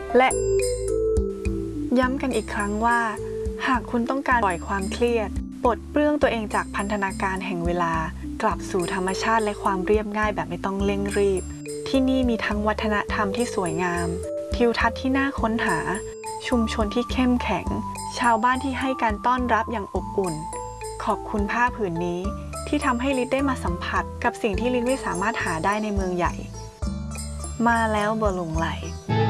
และย้ำกันอีกครั้งว่าหากคุณต้องการปล่อยความเครียดปลดเปลื้องตัวเองจากพันธนาการแห่งเวลากลับสู่ธรรมชาติและความเรียบง่ายแบบไม่ต้องเร่งรีบที่นี่มีทั้งวัฒนธรรมที่สวยงามทิวทัศน์ที่น่าค้นหาชุมชนที่เข้มแข็งชาวบ้านที่ให้การต้อนรับอย่างอบอุ่นขอบคุณผ้าผืนนี้ที่ทำให้ลิศได้มาสัมผัสกับสิ่งที่ลิศไม่สามารถหาได้ในเมืองใหญ่มาแล้วบ่หลงไหล